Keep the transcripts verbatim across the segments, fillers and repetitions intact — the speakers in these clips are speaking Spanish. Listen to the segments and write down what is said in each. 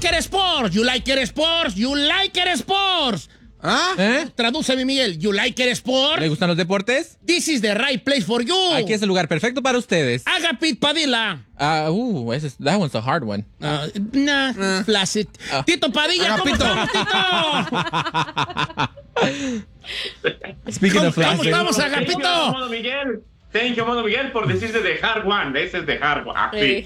it sports, you like it sports, you like it sports. ¿Ah? ¿Eh? Tradúceme, Miguel. You like it sports? ¿Le gustan los deportes? This is the right place for you. Aquí es el lugar perfecto para ustedes. Agapit Padilla. Ah, uh, ese es, that one's a hard one. Uh, nah, uh. Placid. Uh. Tito Padilla, Agapito. ¿cómo estamos, Tito? Speaking ¿Cómo, of flaccid. ¿Cómo estamos, Agapito? Mono Miguel. Thank you, Mono Miguel, por decirse de hard one. Ese es de hard one. Ah, sí,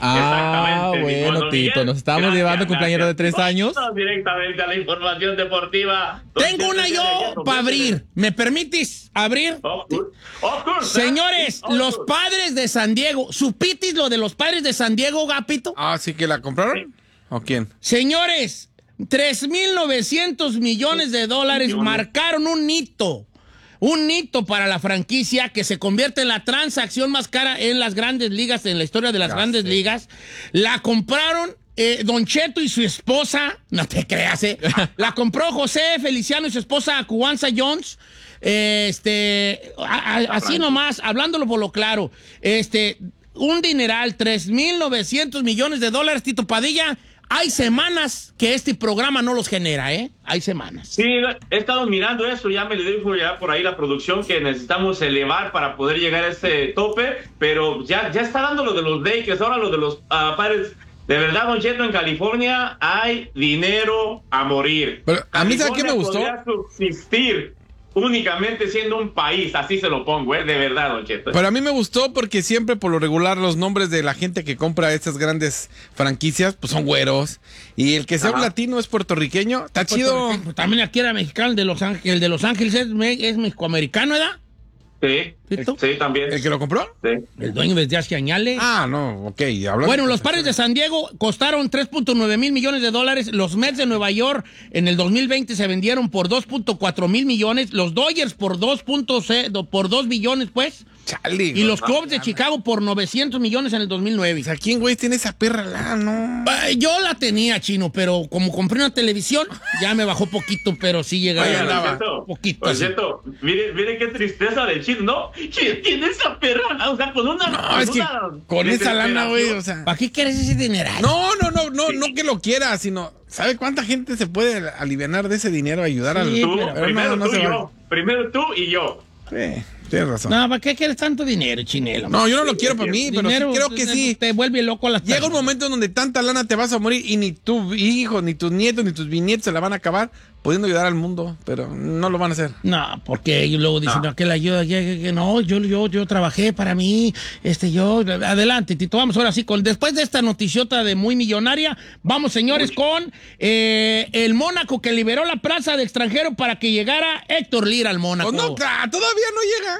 ah bueno, Mono Tito. Miguel. Nos estamos gracias, llevando cumpleaños de tres años. Vamos directamente a la información deportiva. Tengo una yo para abrir. ¿Me permites abrir? Of course. Of course, Señores, of los course. Padres de San Diego. ¿Supitis lo de los Padres de San Diego, Gapito? Ah, ¿sí que la compraron? ¿O quién? Señores, tres mil novecientos millones de dólares millones. marcaron un hito. Un hito para la franquicia que se convierte en la transacción más cara en las grandes ligas, en la historia de las ya grandes sé. ligas. La compraron eh, Don Cheto y su esposa, no te creas, ¿eh? La compró José Feliciano y su esposa Cubanza Jones. Eh, este, a, a, así nomás, hablándolo por lo claro. Este, un dineral, tres mil novecientos millones de dólares, Tito Padilla. Hay semanas que este programa no los genera, ¿eh? Hay semanas. Sí, he estado mirando eso, ya me le dijo ya por ahí la producción que necesitamos elevar para poder llegar a ese tope, pero ya, ya está dando lo de los Lakers, ahora lo de los uh, Padres. De verdad, Don Cheto, en California hay dinero a morir. Pero a mí, ¿sabe qué me gustó? Podría subsistir únicamente siendo un país, así se lo pongo, ¿eh? De verdad, Don Cheto. Pero a mí me gustó porque siempre por lo regular los nombres de la gente que compra estas grandes franquicias pues son güeros. Y el que sea Ajá. un latino es puertorriqueño, está chido. También aquí era mexicano, el de Los Ángeles, el de Los Ángeles es, es mexicoamericano, ¿verdad? Sí, sí, también. ¿El que lo compró? Sí. El dueño desde hace añales. Ah, no, ok. Bueno, los Padres de San Diego costaron tres punto nueve mil millones de dólares. Los Mets de Nueva York en el dos mil veinte se vendieron por dos punto cuatro mil millones. Los Dodgers por dos por dos billones, pues. Chale, y los Cubs de Chicago por novecientos millones en el dos mil nueve. O sea, ¿quién, güey, tiene esa perra? La, no. Yo la tenía, Chino, pero como compré una televisión, ya me bajó poquito, pero sí llegaba. Oye, andaba. Poquito. Por cierto, mire, mire qué tristeza del Chino, ¿no? ¿Quién tiene esa perra? O sea, con una... No, con es que una con esa lana, güey, o sea... ¿Para qué quieres ese dineral? No, no, no, no, sí. no que lo quiera, sino... ¿Sabe cuánta gente se puede alivianar de ese dinero, ayudar sí, al... Tú, pero primero no, no tú y se yo. vale. Primero tú y yo. Sí. Tienes razón. No, ¿para qué quieres tanto dinero, Chinelo? No, yo no lo quiero para mí, pero sí creo que sí. Te vuelve loco a las Llega un momento en donde tanta lana te vas a morir y ni tu hijo, ni tus nietos, ni tus bisnietos se la van a acabar pudiendo ayudar al mundo, pero no lo van a hacer. No, porque ellos luego dicen, no, que la ayuda, que, que no, yo, yo, yo trabajé para mí, este, yo, adelante, Tito, vamos ahora sí, con, después de esta noticiota de muy millonaria, vamos, señores, Uy. con eh, el Mónaco que liberó la plaza de extranjero para que llegara Héctor Lira al Mónaco. Pues no, todavía no llega.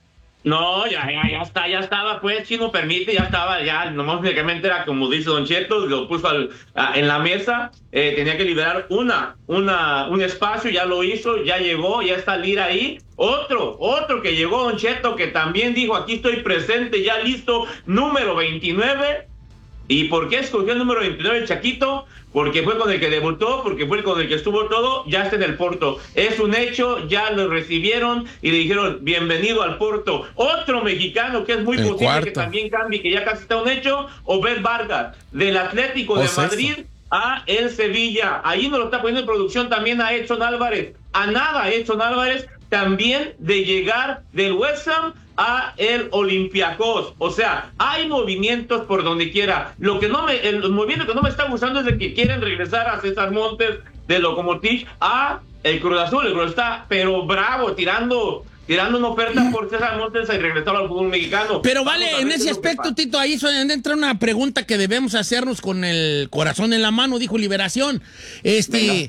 No, ya, ya, ya está, ya estaba, pues, Chino permite, ya estaba, ya, nomás únicamente era como dice Don Cheto, lo puso al, a, en la mesa, eh, tenía que liberar una, una, un espacio, ya lo hizo, ya llegó, ya está Lira ahí. Otro, otro que llegó, Don Cheto, que también dijo, aquí estoy presente, ya listo, número veintinueve. ¿Y por qué escogió el número veintinueve el Chaquito? Porque fue con el que debutó, porque fue con el que estuvo todo, ya está en el Porto. Es un hecho, ya lo recibieron y le dijeron, bienvenido al Porto. Otro mexicano que es muy el posible cuarto. que también cambie, que ya casi está un hecho, Obed Vargas, del Atlético de Madrid eso. a el Sevilla. Ahí nos lo está poniendo en producción también a Edson Álvarez. A nada, Edson Álvarez, también de llegar del West Ham a el Olympiacos. O sea, hay movimientos por donde quiera. Lo que no me, el movimiento que no me está gustando es de que quieren regresar a César Montes de Lokomotiv a el Cruz Azul. El Cruz está, pero bravo, tirando, tirando una oferta por César Montes y regresar al fútbol mexicano. Pero vale, en ese aspecto, Tito, ahí entra una pregunta que debemos hacernos con el corazón en la mano, dijo Liberación. Este, Venga.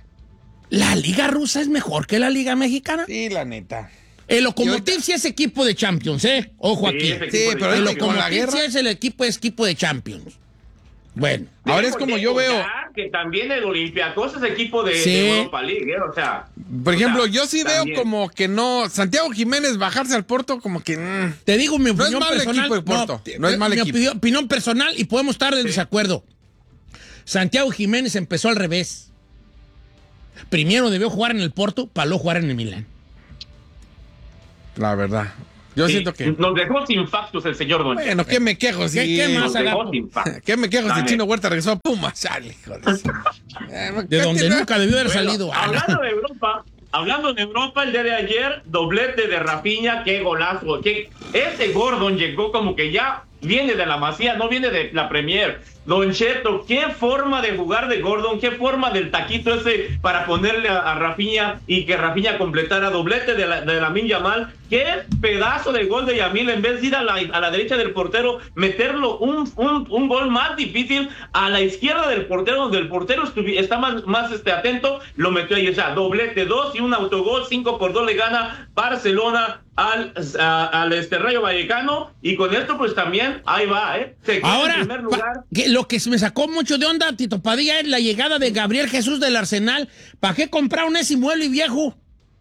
¿La liga rusa es mejor que la liga mexicana? Sí, la neta. El Lokomotiv sí es equipo de Champions, ¿eh? Ojo sí, aquí. Sí, pero el Lokomotiv sí es el equipo, es equipo de Champions. Bueno. Sí, ahora es como yo veo. Que también el Olympiacos es equipo de, sí. de Europa League, ¿eh? O sea. Por ejemplo, o sea, yo sí también. veo como que no. Santiago Jiménez bajarse al Porto, como que. Mm, Te digo mi opinión no es mal personal. equipo el Porto. No, no es mal mi equipo. Mi opinión personal y podemos estar en sí. desacuerdo. Santiago Jiménez empezó al revés. Primero debió jugar en el Porto para luego jugar en el Milán. La verdad. Yo Sí, siento que... Nos dejó sin factos el señor Don Cheto. Bueno, ¿qué me quejo si... ¿Qué- qué más, Nos dejó Agapo? sin factos. ¿Qué me quejo si Dale. Chino Huerta regresó a Pumas? Chale, hijo de su- Eh, De ¿qué donde tiene? nunca debió haber Bueno, salido. Ah, hablando de Europa, hablando de Europa, el día de ayer, doblete de Rafinha, qué golazo. Qué... Ese Gordon llegó como que ya viene de la Masía, no viene de la Premier. Don Cheto, qué forma de jugar de Gordon, qué forma del taquito ese para ponerle a, a Rafinha y que Rafinha completara doblete de la, de Lamine Yamal. Qué pedazo de gol de Yamil, en vez de ir a la, a la derecha del portero, meterlo un, un, un gol más difícil a la izquierda del portero, donde el portero estuvi, está más, más este, atento, lo metió ahí. O sea, doblete, dos y un autogol, cinco por dos le gana Barcelona al, a, al este Rayo Vallecano, y con esto pues también ahí va, ¿eh? Se queda Ahora, en primer lugar. pa- que lo que me sacó mucho de onda, Tito Padilla, es la llegada de Gabriel Jesús del Arsenal. ¿Para qué compraron ese inmueble viejo?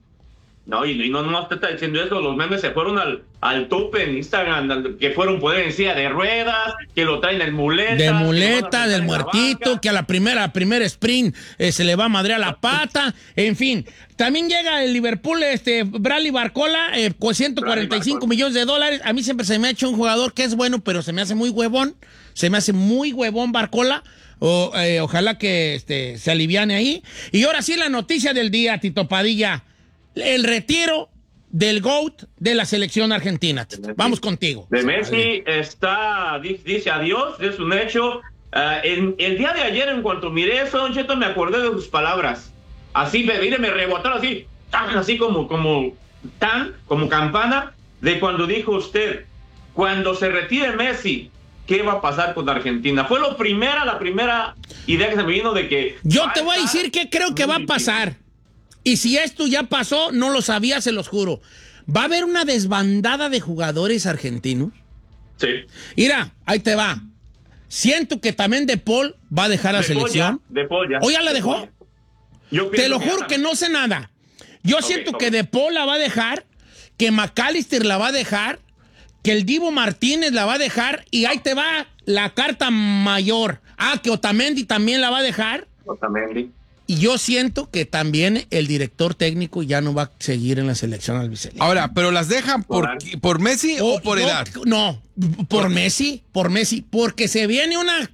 No, y, y no nomás te está diciendo eso, los memes se fueron al, al tope en Instagram, al- que fueron poder en silla de ruedas, que lo traen en muleta. De que lo van a muleta, sentar del en la muertito, banca. que a la primera, primer sprint eh, se le va a madrear la pata. En fin, también llega el Liverpool, este Bradley Barcola, eh, con ciento cuarenta y cinco Bradley millones de dólares. A mí siempre se me ha hecho un jugador que es bueno, pero se me hace muy huevón. Se me hace muy huevón Barcola. O, eh, ojalá que este, se aliviane ahí. Y ahora sí la noticia del día, Tito Padilla. El retiro del GOAT de la selección argentina. Vamos contigo. De Messi está, di- dice adiós, es un hecho. Ah, en, el día de ayer, en cuanto miré eso, Don Cheto, me acordé de sus palabras. Así, me, mire, me rebotaron así, tan, así como, como, tan, como campana, de cuando dijo usted, cuando se retire Messi, ¿qué va a pasar con Argentina? Fue lo primera, la primera idea que se me vino de que... Yo va te voy a estar decir qué creo que va a muy pasar. Y si esto ya pasó, no lo sabía, se los juro. Va a haber una desbandada de jugadores argentinos. difícil. Sí. Mira, ahí te va. Siento que también De Paul va a dejar la De Paul selección. ya, De Paul ya. ¿O ya la De dejó? Paul ya. Yo Te pienso lo ya juro que también. no sé nada. Yo Ok, siento ok. que De Paul la va a dejar, que McAllister la va a dejar, que el Divo Martínez la va a dejar, y ahí te va la carta mayor. Ah, que Otamendi también la va a dejar. Otamendi. Y yo siento que también el director técnico ya no va a seguir en la selección albiceleste. Ahora, ¿pero las dejan por, Por- por Messi o, Oh, por no, edad? No, por Messi, por Messi, porque se viene una,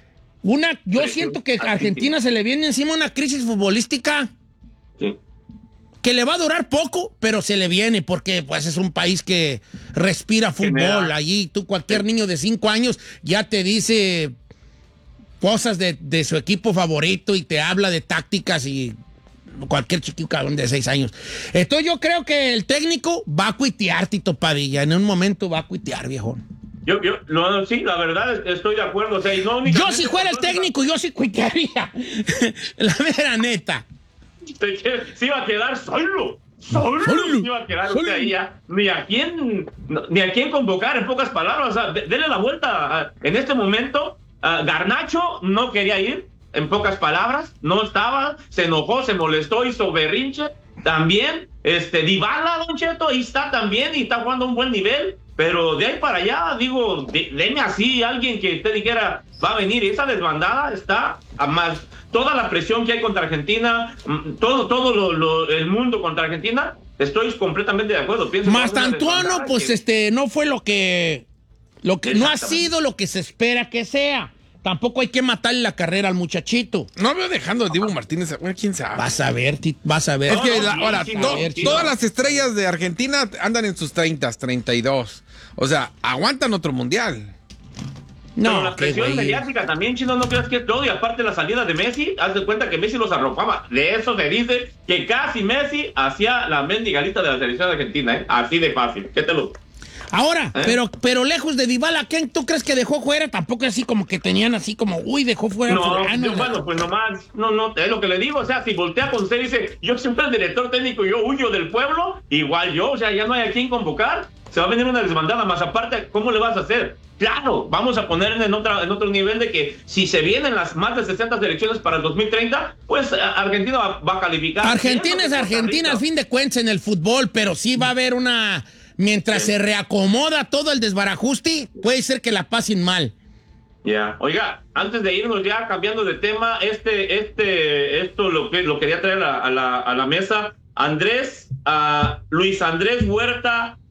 una, yo Presión siento que a altísima. Argentina se le viene encima una crisis futbolística Sí. que le va a durar poco, pero se le viene porque pues es un país que respira fútbol. Genera. Allí tú, cualquier niño de cinco años ya te dice cosas de, de su equipo favorito y te habla de tácticas y cualquier chiquito cabrón de seis años. Entonces yo creo que el técnico va a cuitear, Tito Padilla. En un momento va a cuitear, viejón. Yo, yo, no, sí, la verdad es- estoy de acuerdo. O sea, y no Yo únicamente si fuera el por- técnico, yo sí cuitearía. La mera neta. Se, que- se iba a quedar solo. Solo, Solo, se iba a quedar. solo. O sea, ya, ni a quién, no, ni a quién convocar, en pocas palabras. O sea, de- dele la vuelta. a- en este momento, a Garnacho no quería ir, en pocas palabras. No estaba, se enojó, se molestó, hizo berrinche. También, este, Dybala, Don Cheto, ahí está también y está jugando a un buen nivel. Pero de ahí para allá, digo, de- deme así alguien que usted dijera va a venir. Esa desbandada está a más. Toda la presión que hay contra Argentina, mm, todo, todo lo, lo- el mundo contra Argentina, estoy completamente de acuerdo. Pienso que va a ser una Mastantuano, desbandada pues que- este, no fue lo que, lo que no ha Exactamente. sido lo que se espera que sea. Tampoco hay que matarle la carrera al muchachito. No veo dejando a Dibu Martínez. Bueno, quién sabe. Vas a ver, Ti- vas a ver. Es que no, la- sí, ahora, sí, to- no, sí, todas no. las estrellas de Argentina andan en sus treinta, treinta y dos. O sea, aguantan otro mundial. Pero No, la qué presión güey. mediática también, Chino, no creas que es todo. Y aparte la salida de Messi, haz de cuenta que Messi los arropaba. De eso se dice que casi Messi hacía la mendiga lista de la selección de Argentina, ¿eh? Así de fácil. ¿Qué te lo...? Ahora, ¿Eh? pero, pero lejos de Dybala, ¿quién tú crees que dejó fuera? Tampoco es así como que tenían así como, uy, dejó fuera. No, fulano, yo, la- bueno, pues nomás, no, no, es lo que le digo, o sea, si voltea con usted y dice, yo soy el director técnico, yo huyo del pueblo, igual yo, o sea, ya no hay a quién convocar, se va a venir una desbandada, más aparte, ¿cómo le vas a hacer? Claro, vamos a poner en, otra, en otro nivel de que si se vienen las más de sesenta selecciones para el dos mil treinta, pues a- Argentina va, va a calificar. Argentina es Argentina, al fin de cuentas, en el fútbol, pero sí va a haber una... Mientras Sí. se reacomoda todo el desbarajuste, puede ser que la pasen mal. Ya, oiga, antes de irnos ya cambiando de tema, este, este, esto lo que lo quería traer a, a la, a la mesa. Andrés, a Luis Andrés Huerta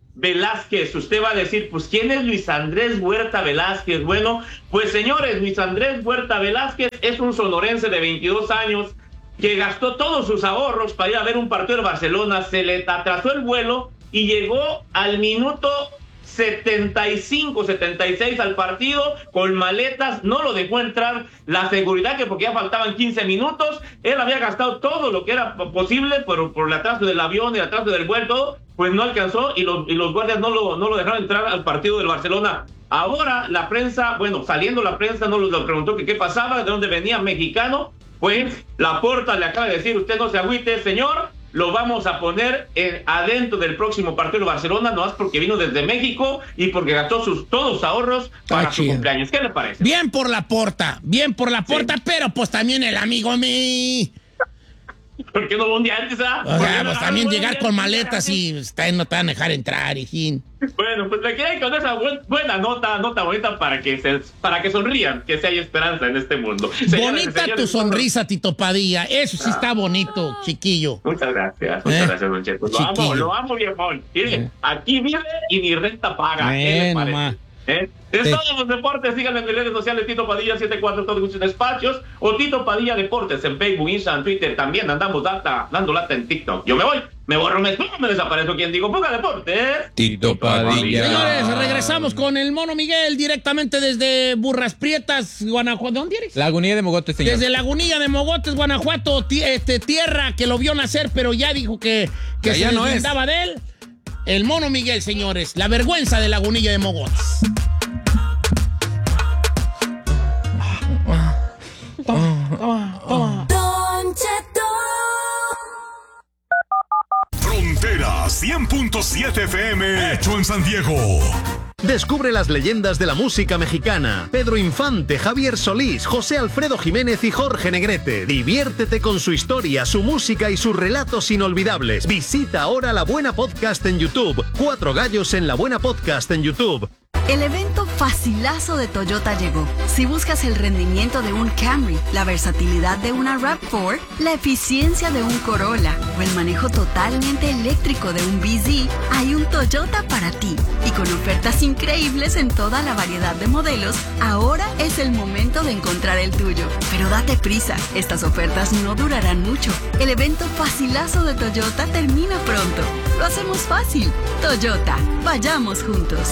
Velázquez. Usted va a decir, pues, ¿quién es Luis Andrés Huerta Velázquez? Bueno, pues, señores, Luis Andrés Huerta Velázquez es un sonorense de veintidós años que gastó todos sus ahorros para ir a ver un partido de Barcelona, se le atrasó el vuelo y llegó al minuto setenta y cinco, setenta y seis al partido con maletas, no lo dejó entrar la seguridad, que porque ya faltaban quince minutos, él había gastado todo lo que era posible por, por el atraso del avión, el atraso del vuelo, todo, pues no alcanzó y los, y los guardias no lo, no lo dejaron entrar al partido del Barcelona. Ahora la prensa, bueno, saliendo la prensa, no lo preguntó que qué pasaba, de dónde venía, mexicano, pues Laporta le acaba de decir, usted no se agüite, señor, lo vamos a poner en, adentro del próximo partido de Barcelona, no es porque vino desde México y porque gastó sus todos sus ahorros para ah, su chido. cumpleaños. ¿Qué le parece? Bien por Laporta, bien por Laporta, sí. Pero pues también el amigo mí. ¿Por qué no va un día antes? ¿Ah? O sea, pues también llegar con maletas y está, no te van a dejar entrar, hijín. Bueno, pues me quedé con esa bu buena nota, nota bonita para que se, para que sonrían, que si hay esperanza en este mundo. Señores, bonita señores, tu sonrisa, Tito Padilla. Eso sí ah. está bonito, chiquillo. Muchas gracias, muchas eh. gracias, Don Cheto. Lo amo, lo amo, viejón. Mire, eh. aquí vive y ni renta paga. Eh, nomás. ¿Eh? En eh. todos los deportes, síganme en mis redes sociales, Tito Padilla setenta y cuatro, todos sus espacios, o Tito Padilla Deportes en Facebook, Instagram, Twitter. También andamos data, dando lata en TikTok. Yo me voy, me borro, me subo, me desaparezco. Quien digo, ponga deportes. Tito Padilla. Señores, regresamos con el Mono Miguel directamente desde Burras Prietas, Guanajuato. ¿Dónde eres? Lagunilla de Mogotes, señor. Desde Lagunilla de Mogotes, Guanajuato, este, tierra que lo vio nacer, pero ya dijo que, que se no deslindaba de él. El Mono Miguel, señores, la vergüenza de Lagunilla de Mogotes. Toma, toma, toma. Don Cheto. Frontera cien punto siete F M, hecho en San Diego. Descubre las leyendas de la música mexicana. Pedro Infante, Javier Solís, José Alfredo Jiménez y Jorge Negrete. Diviértete con su historia, su música y sus relatos inolvidables. Visita ahora La Buena Podcast en YouTube. Cuatro gallos en La Buena Podcast en YouTube. El evento facilazo de Toyota llegó. Si buscas el rendimiento de un Camry, la versatilidad de una RAV cuatro, la eficiencia de un Corolla o el manejo totalmente eléctrico de un B Z, hay un Toyota para ti. Y con ofertas increíbles en toda la variedad de modelos, ahora es el momento de encontrar el tuyo. Pero date prisa, estas ofertas no durarán mucho. El evento facilazo de Toyota termina pronto. Lo hacemos fácil. Toyota, vayamos juntos.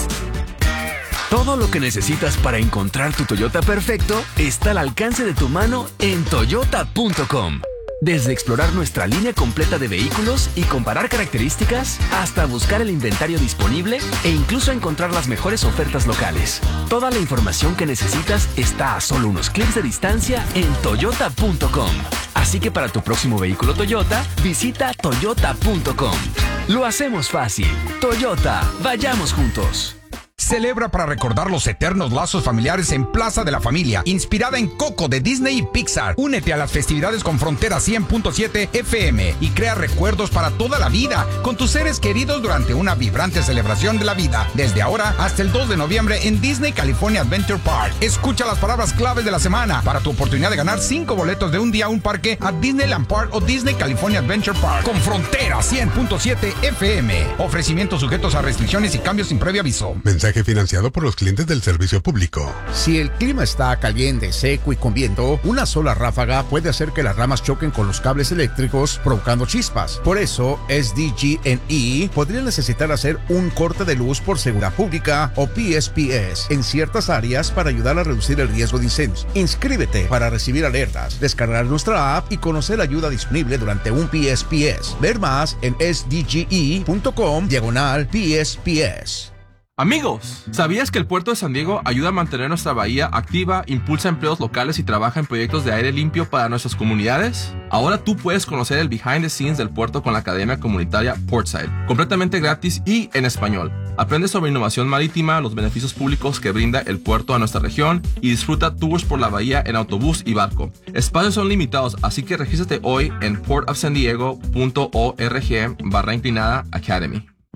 Todo lo que necesitas para encontrar tu Toyota perfecto está al alcance de tu mano en toyota punto com. Desde explorar nuestra línea completa de vehículos y comparar características, hasta buscar el inventario disponible e incluso encontrar las mejores ofertas locales. Toda la información que necesitas está a solo unos clics de distancia en toyota punto com. Así que para tu próximo vehículo Toyota, visita toyota punto com. Lo hacemos fácil. Toyota, vayamos juntos. Celebra para recordar los eternos lazos familiares en Plaza de la Familia, inspirada en Coco de Disney y Pixar. Únete a las festividades con Frontera cien punto siete F M y crea recuerdos para toda la vida con tus seres queridos durante una vibrante celebración de la vida. Desde ahora hasta el dos de noviembre en Disney California Adventure Park. Escucha las palabras claves de la semana para tu oportunidad de ganar cinco boletos de un día a un parque a Disneyland Park o Disney California Adventure Park con Frontera cien punto siete F M. Ofrecimientos sujetos a restricciones y cambios sin previo aviso. Mensaje financiado por los clientes del servicio público. Si el clima está caliente, seco y con viento, una sola ráfaga puede hacer que las ramas choquen con los cables eléctricos, provocando chispas. Por eso, S D G and E podría necesitar hacer un corte de luz por seguridad pública o P S P S en ciertas áreas para ayudar a reducir el riesgo de incendios. Inscríbete para recibir alertas, descargar nuestra app y conocer ayuda disponible durante un P S P S. Ver más en S D G E punto com diagonal P S P S. Amigos, ¿sabías que el Puerto de San Diego ayuda a mantener nuestra bahía activa, impulsa empleos locales y trabaja en proyectos de aire limpio para nuestras comunidades? Ahora tú puedes conocer el behind the scenes del puerto con la Academia Comunitaria Portside, completamente gratis y en español. Aprende sobre innovación marítima, los beneficios públicos que brinda el puerto a nuestra región y disfruta tours por la bahía en autobús y barco. Espacios son limitados, así que regístrate hoy en port of san diego punto org barra inclinada academy.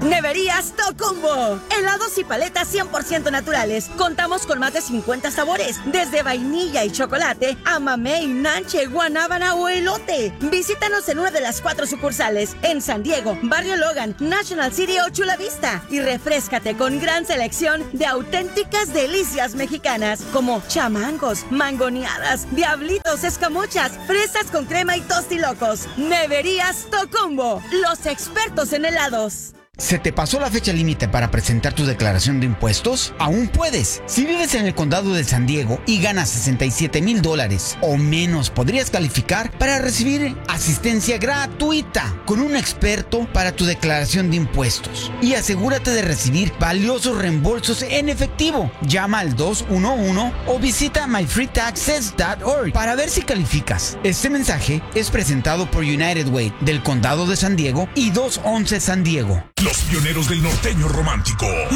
Neverías Tocumbo. Helados y paletas cien por ciento naturales. Contamos con más de cincuenta sabores, desde vainilla y chocolate a mamey, nanche, guanábana o elote. Visítanos en una de las cuatro sucursales, en San Diego, Barrio Logan, National City o Chula Vista. Y refréscate con gran selección de auténticas delicias mexicanas, como chamangos, mangoneadas, diablitos, escamochas, fresas con crema y tostilocos. Neverías Tocumbo, los expertos en helados. ¿Se te pasó la fecha límite para presentar tu declaración de impuestos? Aún puedes. Si vives en el condado de San Diego y ganas sesenta y siete mil dólares o menos, podrías calificar para recibir asistencia gratuita con un experto para tu declaración de impuestos. Y asegúrate de recibir valiosos reembolsos en efectivo. Llama al dos uno uno o visita my free taxes punto org para ver si calificas. Este mensaje es presentado por United Way del condado de San Diego y dos once San Diego. Los pioneros del norteño romántico.